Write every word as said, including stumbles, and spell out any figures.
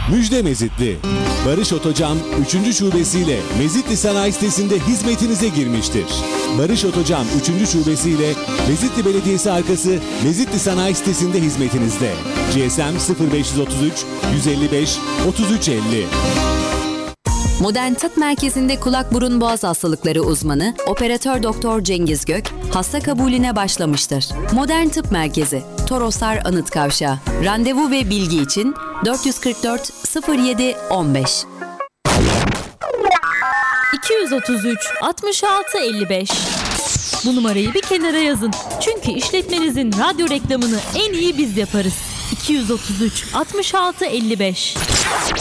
Müjde Mezitli. Barış Otocam üçüncü şubesiyle Mezitli Sanayi Sitesi'nde hizmetinize girmiştir. Barış Otocam üçüncü şubesiyle Mezitli Belediyesi arkası Mezitli Sanayi Sitesi'nde hizmetinizde. G S M sıfır beş otuz üç yüz elli beş otuz üç elli. Modern Tıp Merkezi'nde kulak burun boğaz hastalıkları uzmanı Operatör Doktor Cengiz Gök hasta kabulüne başlamıştır. Modern Tıp Merkezi, Toroslar Anıt Kavşağı. Randevu ve bilgi için dört yüz kırk dört sıfır yedi on beş. iki yüz otuz üç altmış altı elli beş. Bu numarayı bir kenara yazın. Çünkü işletmenizin radyo reklamını en iyi biz yaparız. iki yüz otuz üç altmış altı elli beş.